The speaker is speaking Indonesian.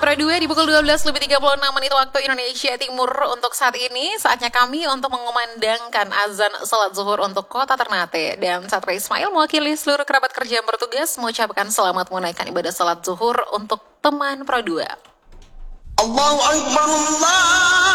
Pro 2 di pukul 12.36 menit waktu Indonesia Timur. Untuk saat ini, saatnya kami untuk mengumandangkan azan salat zuhur untuk kota Ternate. Dan Satria Ismail mewakili seluruh kerabat kerja yang bertugas mengucapkan selamat menunaikan ibadah salat zuhur untuk teman Pro 2. Allahu Akbar, Allah.